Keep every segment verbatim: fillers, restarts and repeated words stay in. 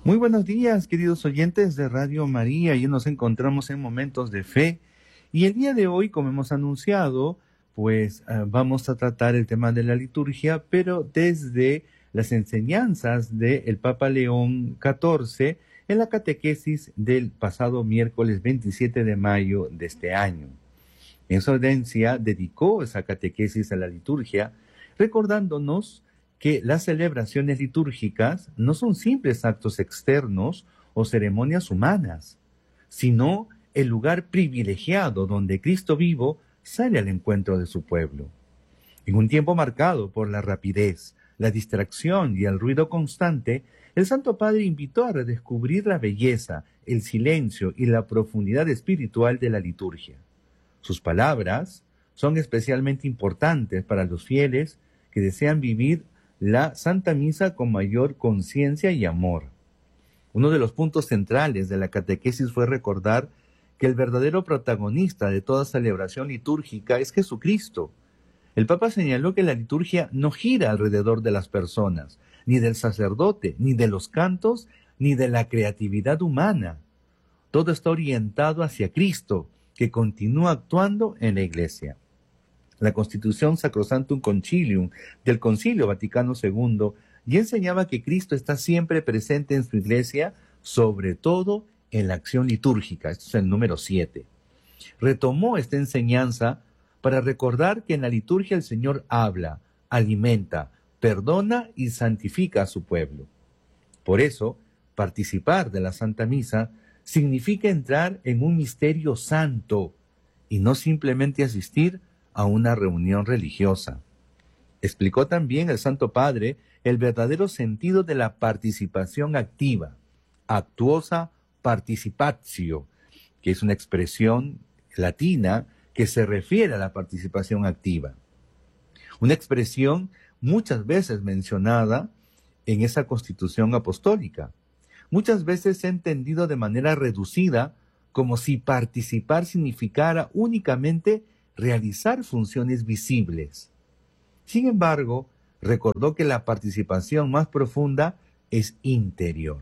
Muy buenos días, queridos oyentes de Radio María. Hoy nos encontramos en momentos de fe y el día de hoy, como hemos anunciado, pues uh, vamos a tratar el tema de la liturgia, pero desde las enseñanzas del Papa León catorce en la catequesis del pasado miércoles veintisiete de mayo de este año. En su audiencia dedicó esa catequesis a la liturgia, recordándonos que las celebraciones litúrgicas no son simples actos externos o ceremonias humanas, sino el lugar privilegiado donde Cristo vivo sale al encuentro de su pueblo. En un tiempo marcado por la rapidez, la distracción y el ruido constante, el Santo Padre invitó a redescubrir la belleza, el silencio y la profundidad espiritual de la liturgia. Sus palabras son especialmente importantes para los fieles que desean vivir la Santa Misa con mayor conciencia y amor. Uno de los puntos centrales de la catequesis fue recordar que el verdadero protagonista de toda celebración litúrgica es Jesucristo. El Papa señaló que la liturgia no gira alrededor de las personas, ni del sacerdote, ni de los cantos, ni de la creatividad humana. Todo está orientado hacia Cristo, que continúa actuando en la Iglesia. La Constitución Sacrosanctum Concilium del Concilio Vaticano segundo ya enseñaba que Cristo está siempre presente en su Iglesia, sobre todo en la acción litúrgica. Esto es el número siete. Retomó esta enseñanza para recordar que en la liturgia el Señor habla, alimenta, perdona y santifica a su pueblo. Por eso, participar de la Santa Misa significa entrar en un misterio santo y no simplemente asistir a una reunión religiosa. Explicó también el Santo Padre el verdadero sentido de la participación activa, actuosa participatio, que es una expresión latina que se refiere a la participación activa. Una expresión muchas veces mencionada en esa Constitución Apostólica. Muchas veces se ha entendido de manera reducida como si participar significara únicamente realizar funciones visibles. Sin embargo, recordó que la participación más profunda es interior.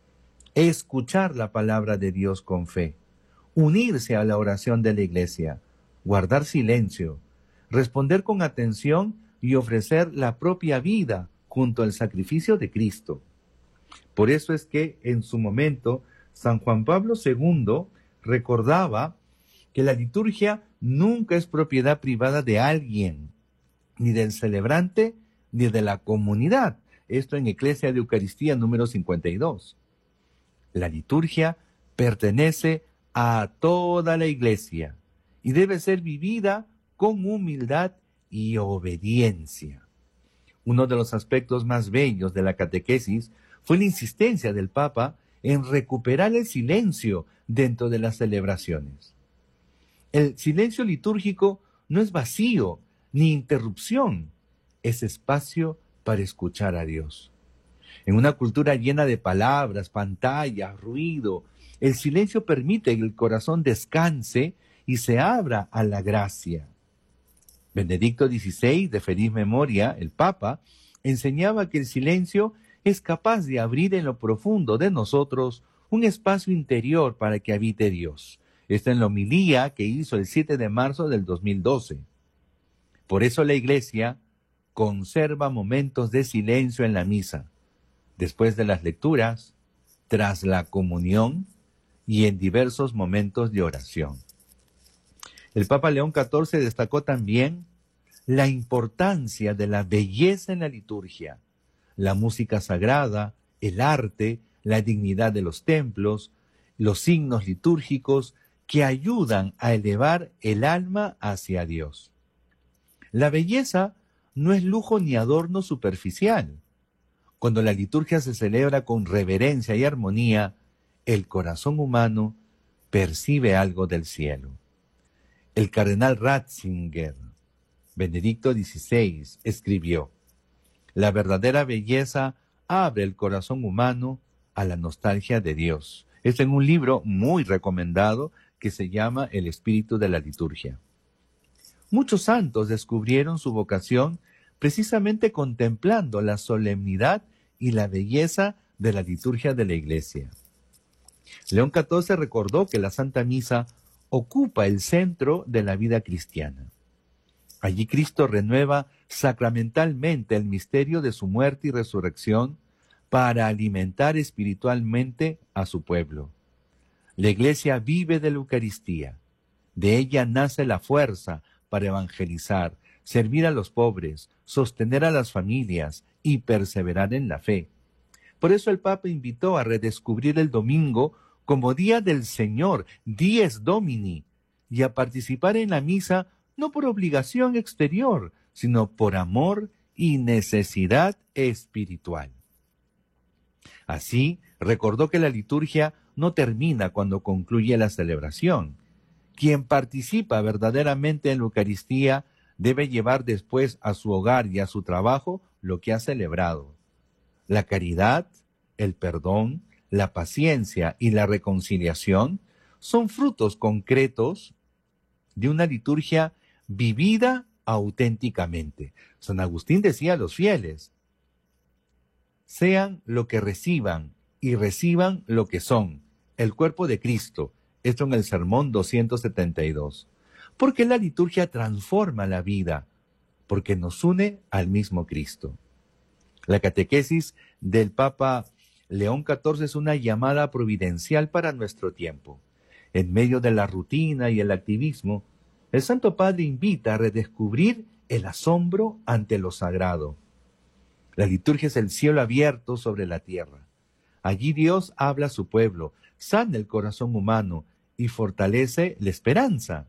Escuchar la palabra de Dios con fe, unirse a la oración de la Iglesia, guardar silencio, responder con atención y ofrecer la propia vida junto al sacrificio de Cristo. Por eso es que en su momento San Juan Pablo segundo recordaba que la liturgia nunca es propiedad privada de alguien, ni del celebrante, ni de la comunidad. Esto en Eclesia de Eucaristía número cincuenta y dos. La liturgia pertenece a toda la Iglesia y debe ser vivida con humildad y obediencia. Uno de los aspectos más bellos de la catequesis fue la insistencia del Papa en recuperar el silencio dentro de las celebraciones. El silencio litúrgico no es vacío ni interrupción, es espacio para escuchar a Dios. En una cultura llena de palabras, pantallas, ruido, el silencio permite que el corazón descanse y se abra a la gracia. Benedicto dieciséis, de feliz memoria, el Papa, enseñaba que el silencio es capaz de abrir en lo profundo de nosotros un espacio interior para que habite Dios. Esto en la homilía que hizo el siete de marzo del dos mil doce. Por eso la Iglesia conserva momentos de silencio en la misa, después de las lecturas, tras la comunión y en diversos momentos de oración. El Papa León catorce destacó también la importancia de la belleza en la liturgia, la música sagrada, el arte, la dignidad de los templos, los signos litúrgicos que ayudan a elevar el alma hacia Dios. La belleza no es lujo ni adorno superficial. Cuando la liturgia se celebra con reverencia y armonía, el corazón humano percibe algo del cielo. El cardenal Ratzinger, Benedicto dieciséis, escribió: la verdadera belleza abre el corazón humano a la nostalgia de Dios. Es en un libro muy recomendado que se llama El espíritu de la liturgia. Muchos santos descubrieron su vocación precisamente contemplando la solemnidad y la belleza de la liturgia de la Iglesia. León catorce recordó que la Santa Misa ocupa el centro de la vida cristiana. Allí Cristo renueva sacramentalmente el misterio de su muerte y resurrección para alimentar espiritualmente a su pueblo. La Iglesia vive de la Eucaristía. De ella nace la fuerza para evangelizar, servir a los pobres, sostener a las familias y perseverar en la fe. Por eso el Papa invitó a redescubrir el domingo como Día del Señor, Dies Domini, y a participar en la misa no por obligación exterior, sino por amor y necesidad espiritual. Así, recordó que la liturgia no termina cuando concluye la celebración. Quien participa verdaderamente en la Eucaristía debe llevar después a su hogar y a su trabajo lo que ha celebrado. La caridad, el perdón, la paciencia y la reconciliación son frutos concretos de una liturgia vivida auténticamente. San Agustín decía a los fieles: sean lo que reciban y reciban lo que son, el cuerpo de Cristo. Esto en el Sermón doscientos setenta y dos. Porque la liturgia transforma la vida, porque nos une al mismo Cristo. La catequesis del Papa León catorce es una llamada providencial para nuestro tiempo. En medio de la rutina y el activismo, el Santo Padre invita a redescubrir el asombro ante lo sagrado. La liturgia es el cielo abierto sobre la tierra. Allí Dios habla a su pueblo, sana el corazón humano y fortalece la esperanza.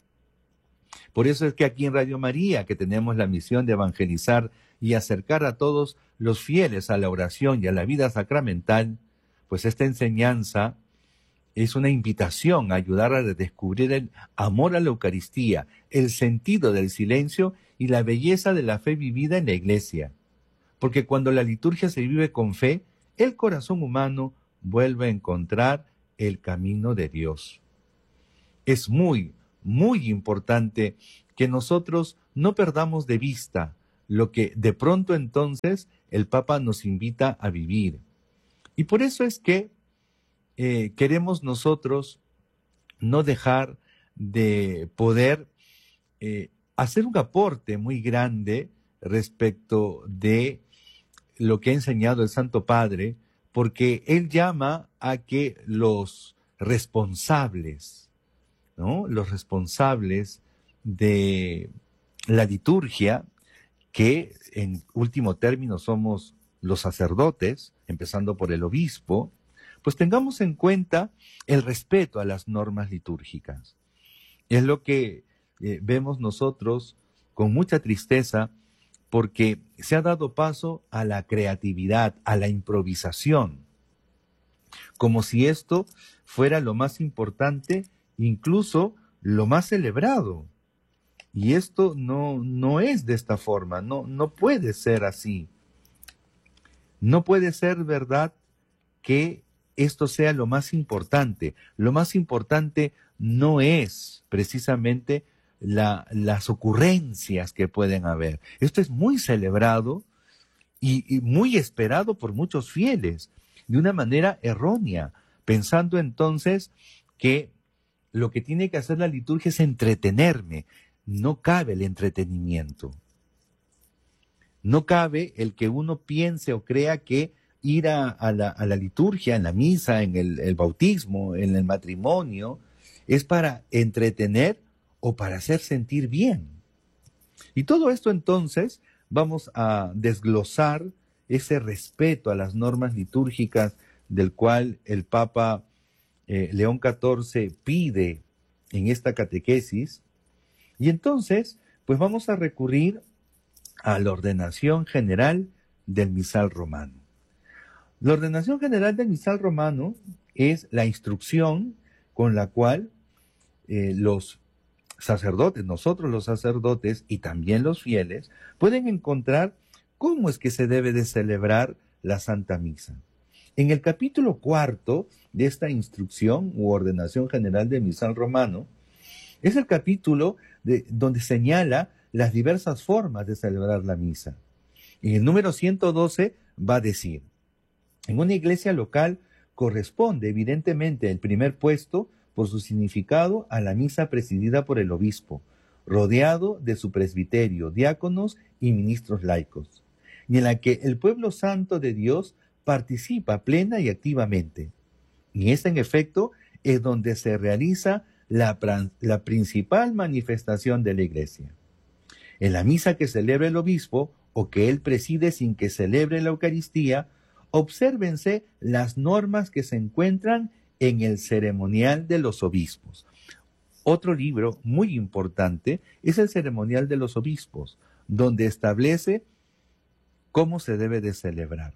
Por eso es que aquí en Radio María, que tenemos la misión de evangelizar y acercar a todos los fieles a la oración y a la vida sacramental, pues esta enseñanza es una invitación a ayudar a redescubrir el amor a la Eucaristía, el sentido del silencio y la belleza de la fe vivida en la Iglesia. Porque cuando la liturgia se vive con fe, el corazón humano vuelve a encontrar el camino de Dios. Es muy, muy importante que nosotros no perdamos de vista lo que de pronto entonces el Papa nos invita a vivir. Y por eso es que eh, queremos nosotros no dejar de poder eh, hacer un aporte muy grande respecto de lo que ha enseñado el Santo Padre, porque él llama a que los responsables, ¿no? Los responsables de la liturgia, que en último término somos los sacerdotes, empezando por el obispo, pues tengamos en cuenta el respeto a las normas litúrgicas. Es lo que eh, vemos nosotros con mucha tristeza, porque se ha dado paso a la creatividad, a la improvisación, como si esto fuera lo más importante, incluso lo más celebrado. Y esto no, no es de esta forma, no, no puede ser así. No puede ser verdad que esto sea lo más importante. Lo más importante no es precisamente la, las ocurrencias que pueden haber. Esto es muy celebrado y, y muy esperado por muchos fieles, de una manera errónea, pensando entonces que lo que tiene que hacer la liturgia es entretenerme. No cabe el entretenimiento. No cabe el que uno piense o crea que ir a, a, la, a la liturgia, en la misa, en el, el bautismo, en el matrimonio, es para entretener o para hacer sentir bien. Y todo esto entonces vamos a desglosar ese respeto a las normas litúrgicas del cual el Papa eh, León catorce pide en esta catequesis. Y entonces, pues vamos a recurrir a la ordenación general del misal romano. La ordenación general del misal romano es la instrucción con la cual eh, los sacerdotes, nosotros los sacerdotes y también los fieles, pueden encontrar cómo es que se debe de celebrar la Santa Misa. En el capítulo cuarto de esta instrucción u ordenación general del misal romano, es el capítulo de, donde señala las diversas formas de celebrar la misa. En el número ciento doce va a decir: En una iglesia local corresponde evidentemente el primer puesto por su significado a la misa presidida por el obispo, rodeado de su presbiterio, diáconos y ministros laicos, y en la que el pueblo santo de Dios participa plena y activamente. Y esta, en efecto, es donde se realiza la, la principal manifestación de la iglesia. En la misa que celebra el obispo o que él preside sin que celebre la Eucaristía, obsérvense las normas que se encuentran en el ceremonial de los obispos. Otro libro muy importante es el ceremonial de los obispos, donde establece cómo se debe de celebrar.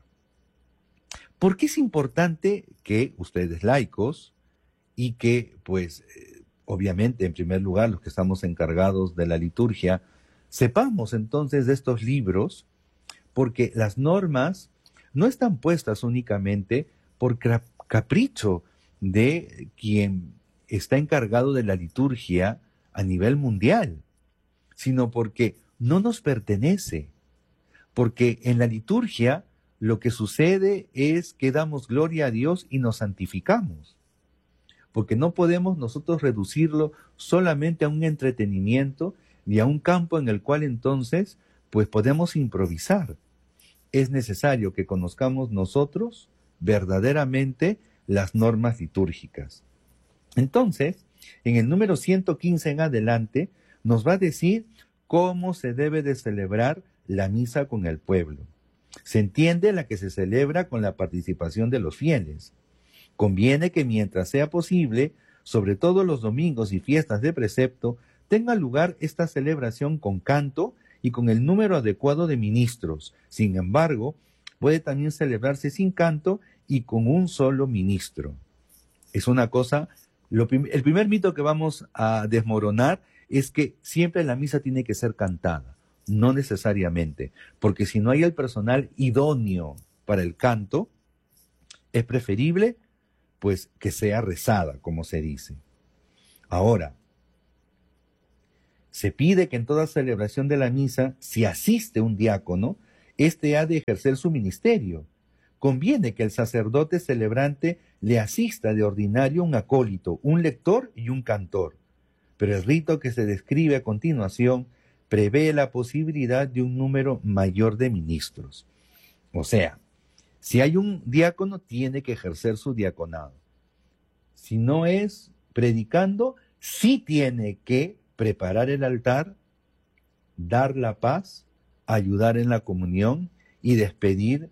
¿Por qué es importante que ustedes laicos y que, pues, eh, obviamente, en primer lugar, los que estamos encargados de la liturgia, sepamos entonces de estos libros? Porque las normas no están puestas únicamente por capricho de quien está encargado de la liturgia a nivel mundial, sino porque no nos pertenece. Porque en la liturgia lo que sucede es que damos gloria a Dios y nos santificamos. Porque no podemos nosotros reducirlo solamente a un entretenimiento y a un campo en el cual entonces pues podemos improvisar. Es necesario que conozcamos nosotros verdaderamente las normas litúrgicas. Entonces, en el número ciento quince en adelante, nos va a decir cómo se debe de celebrar la misa con el pueblo. Se entiende la que se celebra con la participación de los fieles. Conviene que mientras sea posible, sobre todo los domingos y fiestas de precepto, tenga lugar esta celebración con canto y con el número adecuado de ministros. Sin embargo, puede también celebrarse sin canto y con un solo ministro. Es una cosa, lo prim- el primer mito que vamos a desmoronar es que siempre la misa tiene que ser cantada. No necesariamente, porque si no hay el personal idóneo para el canto, es preferible pues que sea rezada, como se dice. Ahora, se pide que en toda celebración de la misa, si asiste un diácono, éste ha de ejercer su ministerio. Conviene que el sacerdote celebrante le asista de ordinario un acólito, un lector y un cantor. Pero el rito que se describe a continuación prevé la posibilidad de un número mayor de ministros. O sea, si hay un diácono, tiene que ejercer su diaconado. Si no es predicando, sí tiene que preparar el altar, dar la paz, ayudar en la comunión y despedir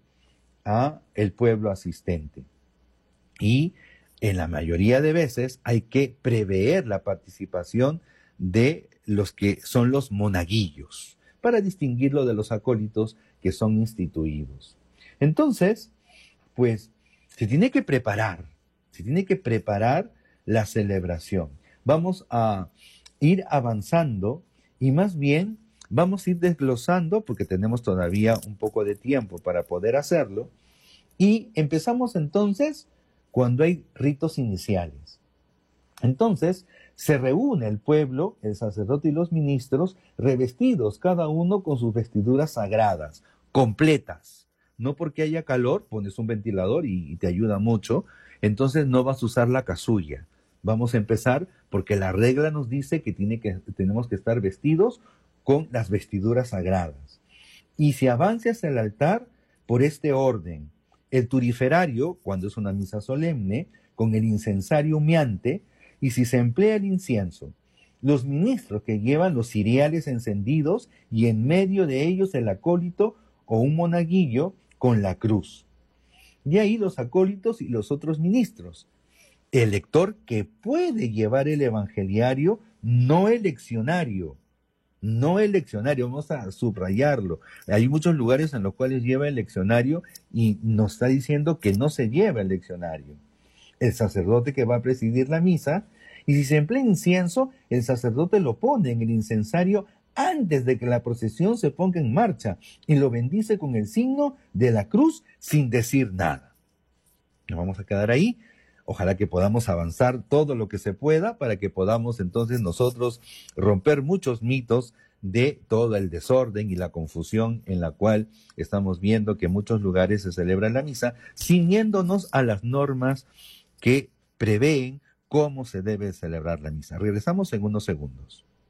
a el pueblo asistente. Y en la mayoría de veces hay que prever la participación de los que son los monaguillos, para distinguirlo de los acólitos que son instituidos. Entonces, pues, se tiene que preparar, se tiene que preparar la celebración. Vamos a ir avanzando y más bien vamos a ir desglosando, porque tenemos todavía un poco de tiempo para poder hacerlo, y empezamos entonces cuando hay ritos iniciales. Entonces, se reúne el pueblo, el sacerdote y los ministros, revestidos cada uno con sus vestiduras sagradas, completas. No porque haya calor, pones un ventilador y, y te ayuda mucho, entonces no vas a usar la casulla. Vamos a empezar porque la regla nos dice que, tiene que tenemos que estar vestidos con las vestiduras sagradas. Y se avanza hacia el altar por este orden. El turiferario, cuando es una misa solemne, con el incensario humeante, y si se emplea el incienso. Los ministros que llevan los ciriales encendidos y en medio de ellos el acólito o un monaguillo con la cruz. Y ahí los acólitos y los otros ministros. El lector que puede llevar el evangeliario, no el leccionario. No el leccionario, vamos a subrayarlo. Hay muchos lugares en los cuales lleva el leccionario y nos está diciendo que no se lleva el leccionario. El sacerdote que va a presidir la misa, y si se emplea incienso, el sacerdote lo pone en el incensario antes de que la procesión se ponga en marcha y lo bendice con el signo de la cruz sin decir nada. Nos vamos a quedar ahí. Ojalá que podamos avanzar todo lo que se pueda para que podamos entonces nosotros romper muchos mitos de todo el desorden y la confusión en la cual estamos viendo que en muchos lugares se celebra la misa, ciñéndonos a las normas que prevén cómo se debe celebrar la misa. Regresamos en unos segundos.